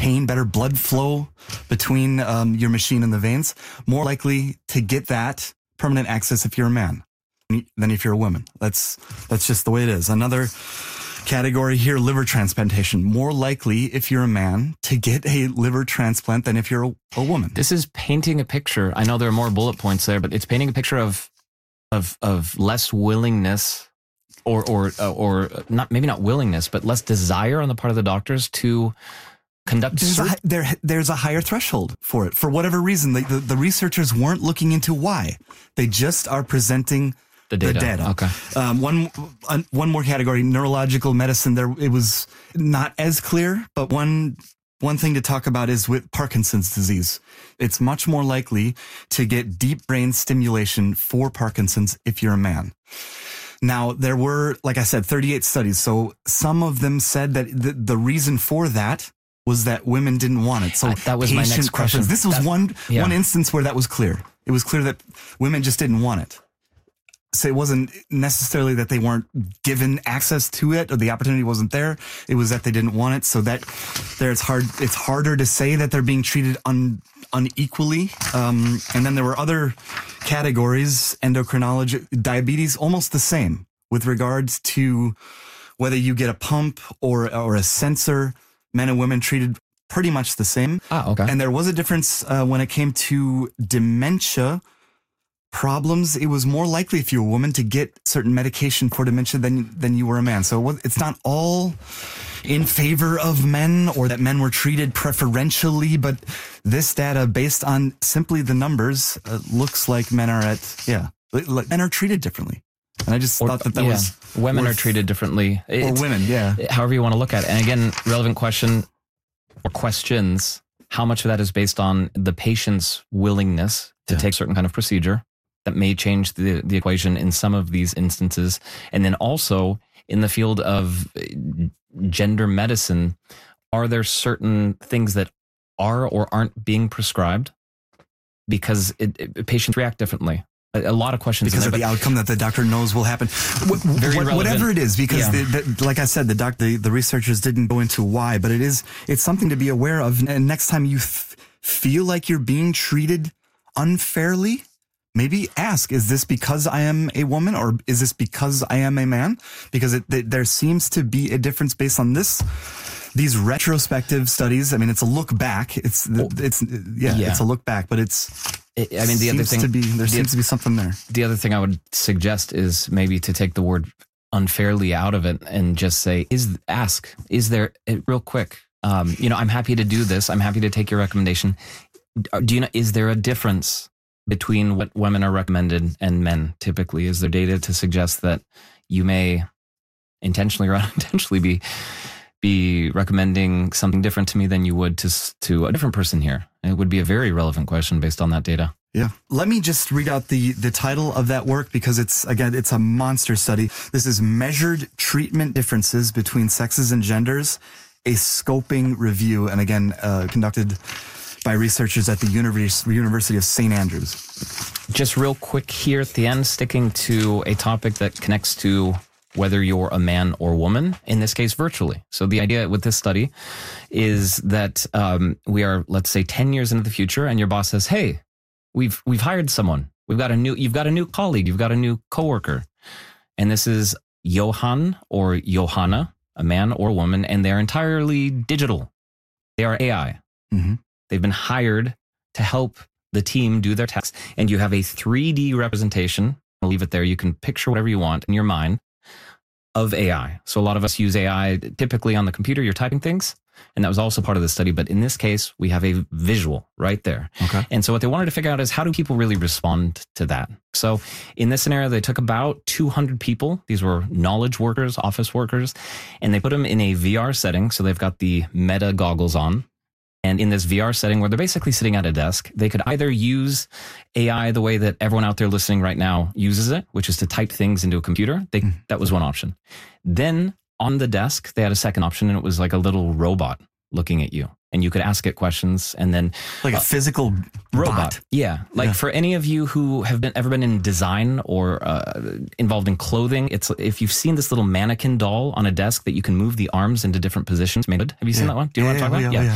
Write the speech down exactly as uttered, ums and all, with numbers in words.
pain, better blood flow between um, your machine and the veins, more likely to get that permanent access if you're a man than if you're a woman. That's that's just the way it is. Another category here, liver transplantation. More likely if you're a man to get a liver transplant than if you're a, a woman. This is painting a picture. I know there are more bullet points there, but it's painting a picture of of of less willingness or or uh, or not maybe not willingness, but less desire on the part of the doctors to conduct. There's, cert- a, there, there's a higher threshold for it. For whatever reason, the, the, the researchers weren't looking into why. They just are presenting the data. The data. Okay. Um, one uh, one more category, neurological medicine. There, it was not as clear, but one one thing to talk about is with Parkinson's disease. It's much more likely to get deep brain stimulation for Parkinson's if you're a man. Now, there were, like I said, thirty-eight studies. So some of them said that the, the reason for that was that women didn't want it. So I, that was my next question. This was that, one yeah. one instance where that was clear. It was clear that women just didn't want it. So it wasn't necessarily that they weren't given access to it or the opportunity wasn't there. It was that they didn't want it. So that there, it's hard. It's harder to say that they're being treated un, unequally. Um, and then there were other categories, endocrinology, diabetes, almost the same with regards to whether you get a pump or or a sensor. Men and women treated pretty much the same. Ah, okay. And there was a difference uh, when it came to dementia problems. It was more likely if you're a woman to get certain medication for dementia than than you were a man. So it was, it's not all in favor of men or that men were treated preferentially, but this data, based on simply the numbers, uh, looks like men are at, yeah, like men are treated differently. And I just or, thought that that yeah. was... Women worth, are treated differently. Or women, yeah. However you want to look at it. And again, relevant question or questions, how much of that is based on the patient's willingness to yeah. take certain kind of procedure that may change the, the equation in some of these instances. And then also in the field of gender medicine, are there certain things that are or aren't being prescribed because it, it, patients react differently? A lot of questions because there, of the outcome that the doctor knows will happen. Very what, whatever it is, because yeah. the, the, like I said, the doc, the, the researchers didn't go into why, but it is, it's something to be aware of. And next time you f- feel like you're being treated unfairly, maybe ask, is this because I am a woman or is this because I am a man? Because it, th- there seems to be a difference based on this. These retrospective studies, I mean, it's a look back. It's, it's, yeah, yeah. it's a look back, but it's, it, I mean, the other thing, to be, there the, seems to be something there. The other thing I would suggest is maybe to take the word unfairly out of it and just say, is, ask, is there, real quick, um, you know, I'm happy to do this. I'm happy to take your recommendation. Do you know, is there a difference between what women are recommended and men typically? Is there data to suggest that you may intentionally or unintentionally be be recommending something different to me than you would to to a different person here? It would be a very relevant question based on that data. Yeah. Let me just read out the, the title of that work because it's, again, it's a monster study. This is Measured Treatment Differences Between Sexes and Genders, a Scoping Review, and again, uh, conducted by researchers at the University of Saint Andrews. Just real quick here at the end, sticking to a topic that connects to whether you're a man or woman, in this case, virtually. So the idea with this study is that um, we are, let's say, ten years into the future, and your boss says, "Hey, we've we've hired someone. We've got a new, you've got a new colleague, you've got a new coworker, and this is Johan or Johanna, a man or woman, and they're entirely digital. They are A I. Mm-hmm. They've been hired to help the team do their tasks, and you have a three D representation. I'll leave it there. You can picture whatever you want in your mind of A I. So a lot of us use A I typically on the computer. You're typing things, and that was also part of the study. But in this case, we have a visual right there. Okay. And so what they wanted to figure out is how do people really respond to that? So in this scenario, they took about two hundred people. These were knowledge workers, office workers, and they put them in a V R setting. So they've got the Meta goggles on. And in this V R setting where they're basically sitting at a desk, they could either use A I the way that everyone out there listening right now uses it, which is to type things into a computer. They, mm. That was one option. Then on the desk, they had a second option, and it was like a little robot looking at you. And you could ask it questions, and then like a uh, physical robot. Bot. Yeah. Like yeah. For any of you who have been ever been in design or uh, involved in clothing, it's if you've seen this little mannequin doll on a desk that you can move the arms into different positions. Have you seen yeah. that one? Do you know yeah, what I'm talking yeah, about? Yeah. yeah. yeah.